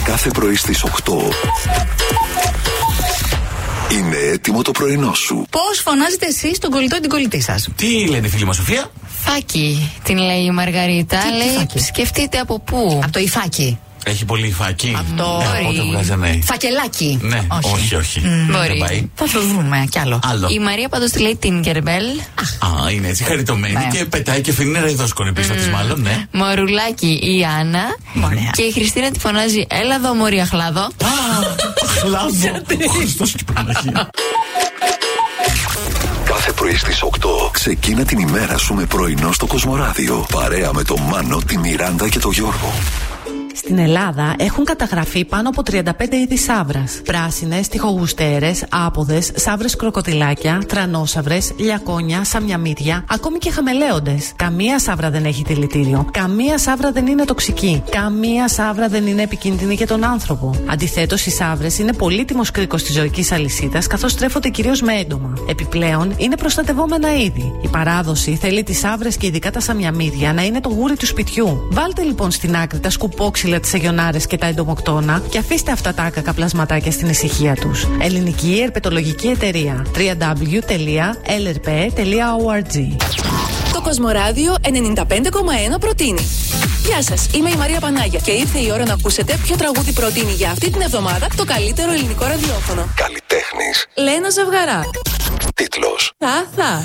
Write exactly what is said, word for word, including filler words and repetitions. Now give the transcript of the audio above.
Κάθε πρωί στις οκτώ είναι έτοιμο το πρωινό σου. Πώς φωνάζετε εσείς τον κολλητό ή την κολλητή σας? Τι λένε οι φίλοι μας, Σοφία? Φάκι, την λέει η Μαργαρίτα. Τι, λέει, τι φάκι? Σκεφτείτε από πού. Από το υφάκι. Έχει πολύ υφάκι. Αυτό. Ε, οπότε βγάζει ναι. Φακελάκι. Ναι, όχι, όχι. όχι. Mm. Δεν Μπορεί. πάει. Θα το δούμε κι άλλο. Άλλο. Η Μαρία πάντως τη λέει Tinkerbell. Α, είναι έτσι χαριτωμένη Ναι. και πετάει και αφήνει νεραϊδόσκονη πίσω της μάλλον, ναι. Μωρουλάκι η Άννα. Ωραία. Και η Χριστίνα τη φωνάζει Έλα εδώ μωρή αχλάδο. Α, αχλάδο. Χριστός και Παναγία. Κάθε πρωί στις οκτώ ξεκίνα την ημέρα σου με πρωινό στο Κοσμοράδιο. Παρέα με τον Μάνο, τη Μιράντα και τον Γιώργο. Στην Ελλάδα έχουν καταγραφεί πάνω από τριάντα πέντε είδη σαύρας. Πράσινες, τυχογουστέρες, άποδες, σαύρες κροκοτιλάκια, τρανόσαυρες, λιακόνια, σαμιαμίδια, ακόμη και χαμελέοντες. Καμία σαύρα δεν έχει δηλητήριο. Καμία σαύρα δεν είναι τοξική. Καμία σαύρα δεν είναι επικίνδυνη για τον άνθρωπο. Αντιθέτως, οι σαύρες είναι πολύτιμος κρίκος της ζωικής αλυσίδας, καθώς τρέφονται κυρίως με έντομα. Επιπλέον, είναι προστατευόμενα είδη. Η παράδοση θέλει τις σαύρες και ειδικά τα σαμιαμίδια να είναι το γούρι του σπιτιού. Βάλτε λοιπόν στην άκρη τα σκουπόξυλα, τις αγιονάρες και τα εντομοκτώνα και αφήστε αυτά τα άκακα πλασματάκια στην ησυχία τους. Ελληνική Ερπετολογική Εταιρεία. double-u double-u double-u τελεία ελ ερ πι τελεία org. Το Κοσμοράδιο ενενήντα πέντε κόμμα ένα προτείνει. Γεια σας, είμαι η Μαρία Πανάγια και ήρθε η ώρα να ακούσετε ποιο τραγούδι προτείνει για αυτή την εβδομάδα το καλύτερο ελληνικό ραδιόφωνο. Καλλιτέχνης. Λένα Ζευγαρά. Τίτλος. Θα, θα.